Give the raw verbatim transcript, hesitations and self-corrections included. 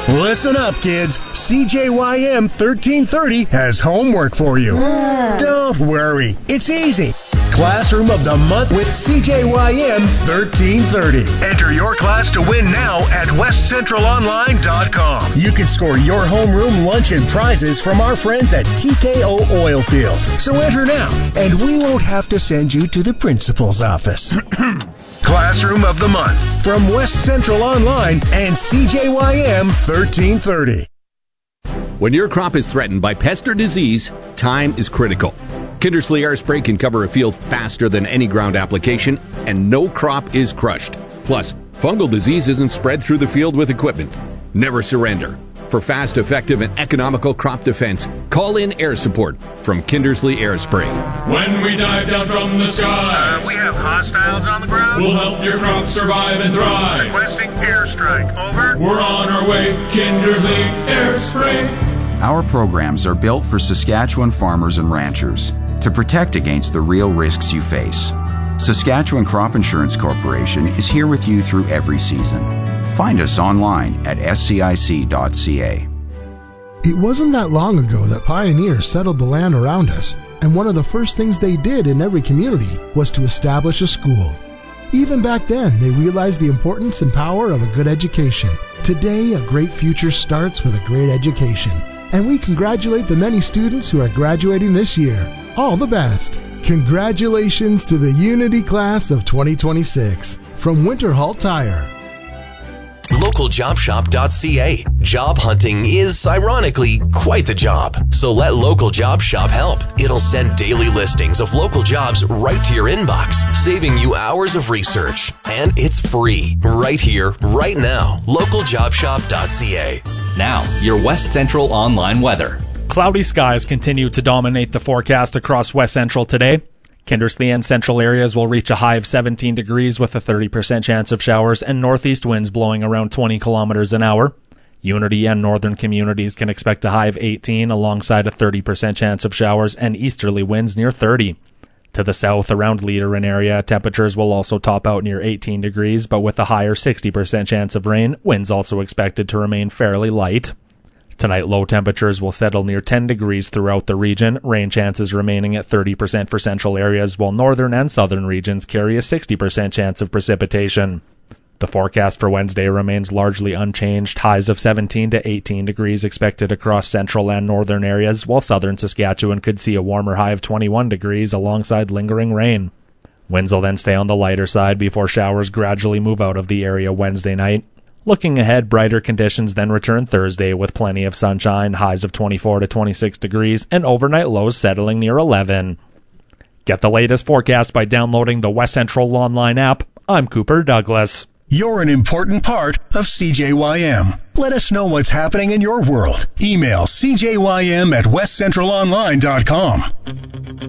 Listen up, kids. C J Y M thirteen thirty has homework for you. Don't worry. It's easy. Classroom of the Month with C J Y M thirteen thirty. Enter your class to win now at west central online dot com. You can score your homeroom lunch and prizes from our friends at T K O Oilfield. So enter now, and we won't have to send you to the principal's office. Classroom of the Month from West Central Online and C J Y M thirteen thirty. When your crop is threatened by pest or disease, time is critical. Kindersley Air Spray can cover a field faster than any ground application, and no crop is crushed. Plus, fungal disease isn't spread through the field with equipment. Never surrender. For fast, effective, and economical crop defense, call in air support from Kindersley Air Spray. When we dive down from the sky, uh, we have hostiles on the ground. We'll help your crop survive and thrive. Requesting airstrike. Over. We're on our way. Kindersley Air Spray. Our programs are built for Saskatchewan farmers and ranchers to protect against the real risks you face. Saskatchewan Crop Insurance Corporation is here with you through every season. Find us online at s c i c dot c a. It wasn't that long ago that pioneers settled the land around us, and one of the first things they did in every community was to establish a school. Even back then, they realized the importance and power of a good education. Today, a great future starts with a great education, and we congratulate the many students who are graduating this year. All the best! Congratulations to the Unity Class of twenty twenty-six from Winterhall Tire. local job shop dot c a. Job hunting is, ironically, quite the job. So let Local Job Shop help. It'll send daily listings of local jobs right to your inbox, saving you hours of research. And it's free. Right here, right now. local job shop dot c a. Now, your West Central online weather. Cloudy skies continue to dominate the forecast across West Central today. Kindersley and central areas will reach a high of seventeen degrees with a thirty percent chance of showers and northeast winds blowing around twenty kilometers an hour. Unity and northern communities can expect a high of eighteen alongside a thirty percent chance of showers and easterly winds near thirty. To the south around Leader and area, temperatures will also top out near eighteen degrees, but with a higher sixty percent chance of rain, winds also expected to remain fairly light. Tonight, low temperatures will settle near ten degrees throughout the region, rain chances remaining at thirty percent for central areas, while northern and southern regions carry a sixty percent chance of precipitation. The forecast for Wednesday remains largely unchanged, highs of seventeen to eighteen degrees expected across central and northern areas, while southern Saskatchewan could see a warmer high of twenty-one degrees alongside lingering rain. Winds will then stay on the lighter side before showers gradually move out of the area Wednesday night. Looking ahead, brighter conditions then return Thursday with plenty of sunshine, highs of twenty-four to twenty-six degrees, and overnight lows settling near eleven. Get the latest forecast by downloading the West Central Online app. I'm Cooper Douglas. You're an important part of C J Y M. Let us know what's happening in your world. Email c j y m at west central online dot com.